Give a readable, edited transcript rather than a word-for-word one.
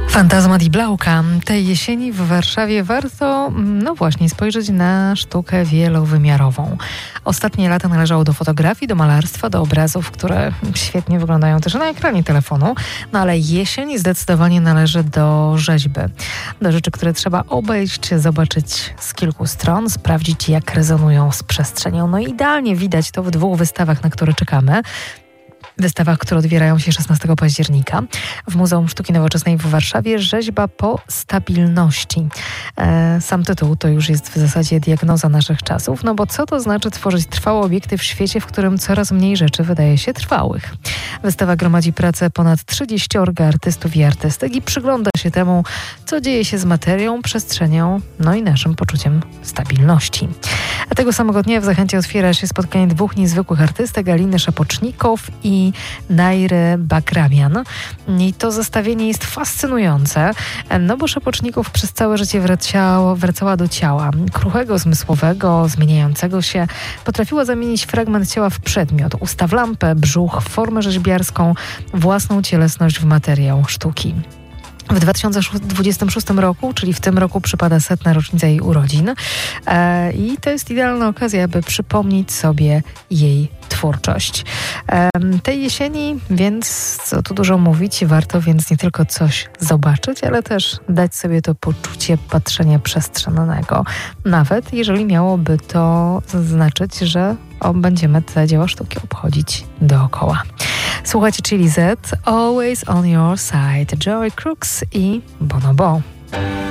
Fantazmat i Blauka. Tej jesieni w Warszawie warto, właśnie, spojrzeć na sztukę wielowymiarową. Ostatnie lata należało do fotografii, do malarstwa, do obrazów, które świetnie wyglądają też na ekranie telefonu. No ale jesień zdecydowanie należy do rzeźby. Do rzeczy, które trzeba obejść czy zobaczyć z kilku stron, sprawdzić, jak rezonują z przestrzenią. No i idealnie widać to w dwóch wystawach, na które czekamy. Wystawach, które otwierają się 16 października w Muzeum Sztuki Nowoczesnej w Warszawie. Rzeźba po stabilności. Sam tytuł to już jest w zasadzie diagnoza naszych czasów, no bo co to znaczy tworzyć trwałe obiekty w świecie, w którym coraz mniej rzeczy wydaje się trwałych. Wystawa gromadzi pracę ponad 30 artystów i artystek i przygląda się temu, co dzieje się z materią, przestrzenią, no i naszym poczuciem stabilności. A tego samego dnia w Zachęcie otwiera się spotkanie dwóch niezwykłych artystek, Aliny Szapocznikow i Najry Bakramian. I to zestawienie jest fascynujące, no bo Szapocznikow przez całe życie wracała do ciała. Kruchego, zmysłowego, zmieniającego się. Potrafiła zamienić fragment ciała w przedmiot. Usta w lampę, brzuch w formę rzeźbiarską, własną cielesność w materiał sztuki. W 2026 roku, czyli w tym roku, przypada 100. rocznica jej urodzin i to jest idealna okazja, aby przypomnieć sobie jej twórczość. Tej jesieni, więc co tu dużo mówić, warto więc nie tylko coś zobaczyć, ale też dać sobie to poczucie patrzenia przestrzennego. Nawet jeżeli miałoby to znaczyć, że będziemy te dzieła sztuki obchodzić dookoła. Słuchajcie Chili Z, Always on Your Side, Joey Crooks i Bonobo.